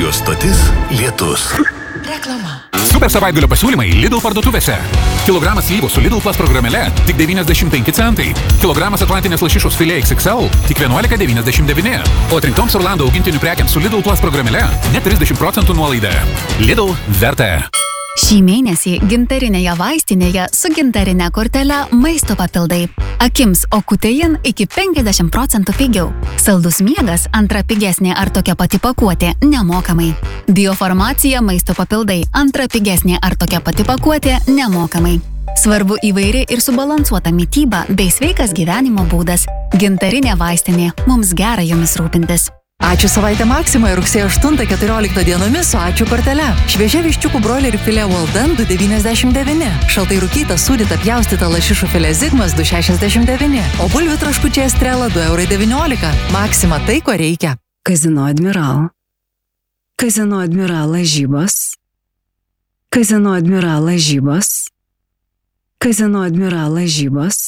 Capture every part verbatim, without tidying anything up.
Radio stotis Lietus. Reklama. Super savaitgalio pasiūlymai Lidl parduotuvėse. Kilogramas slyvų su Lidl Plus programėle tik devyniasdešimt penki centai. Kilogramas atlantinės lašišos filė X X L tik vienuolika devyniasdešimt devyni. O atrinktoms Orlando augintinių prekiams su Lidl Plus programėle net trisdešimt procentų nuolaida. Lidl verta. Šį mėnesį gintarinėje vaistinėje su gintarinė kortele maisto papildai. Akims Okutein iki penkiasdešimt procentų pigiau. Saldus miegas antra pigesnė ar tokia pati pakuotė nemokamai. Biofarmacija maisto papildai antra pigesnė ar tokia pati pakuotė nemokamai. Svarbu įvairi ir subalansuota mityba bei sveikas gyvenimo būdas. Gintarinė vaistinė. Mums gera jomis rūpintis. Ačiū savaitę Maksimoje rugsėjo aštuntą keturioliktą dienomis su ačiū kortele. Šviežia viščiukų broilerį filė Walden du devyniasdešimt devyni. Šaltai rūkyta sūdyta pjaustyta lašišų filė Zigmas du šešiasdešimt devyni. O bulvių traškučiai Estrela du eurai devyniolika. Maksima tai, ko reikia. Kazino Admiral. Kazino Admiral lažybos. Kazino Admiral lažybos. Kazino Admiral lažybos.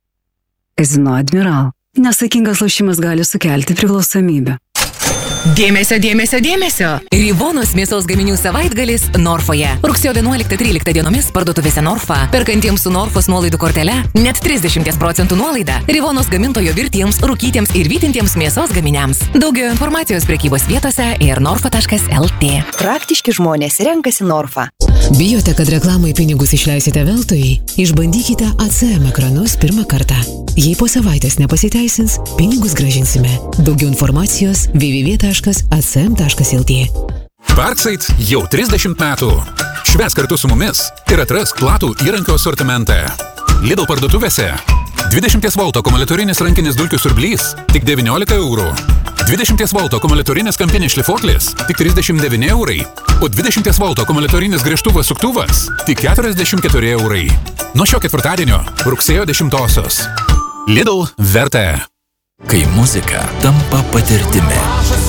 Kazino Admiral. Nesakingas lošimas gali sukelti priklausomybę. Dėmesio, dėmesio, dėmesio! Rivonos mėsos gaminių savaitgalis Norfoje. Rugsėjo vienuoliktą tryliktą dienomis parduotuvėse Norfa, perkantiems su Norfos nuolaidų kortele, net trisdešimt procentų nuolaida. Rivonos gamintojo virtiems, rūkytiems ir vytintiems mėsos gaminiams. Daugiau informacijos prekybos vietose ir norfa taškas el tė. Praktiški žmonės renkasi Norfa. Bijote, kad reklamai pinigus išleisite veltui? Išbandykite A C M ekranus pirmą kartą. Jei po savaitės nepasiteisins, pinigus gražinsime. Daugiau informacijos w w w taškas a c m taškas el tė. Parkside jau trisdešimt metų. Švęsk kartu su mumis ir atrask platų įrankio asortimentą. Lidl parduotuvėse. dvidešimt voltų akumuliatorinis rankinis dulkių siurblys tik devyniolika eurų. dvidešimt voltų akumuliatorinis kampinis šlifuoklis tik trisdešimt devyni eurai. O dvidešimt voltų akumuliatorinis gręžtuvas suktuvas tik keturiasdešimt keturi eurai. Nuo šio ketvirtadienio rugsėjo dešimtosios. Lidl verta. Kai muzika tampa patirtimi.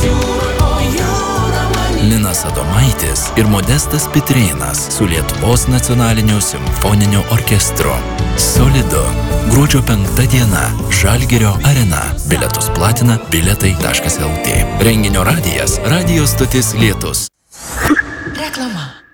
Linas Adomaitis ir Modestas Pitrėnas su Lietuvos nacionaliniu simfoniniu orkestru. Solidu. Gruodžio penkta diena. Žalgirio arena. Bilietus platina bilietai taškas el tė. Renginio radijas. Radio stotis Lietus. Reklama.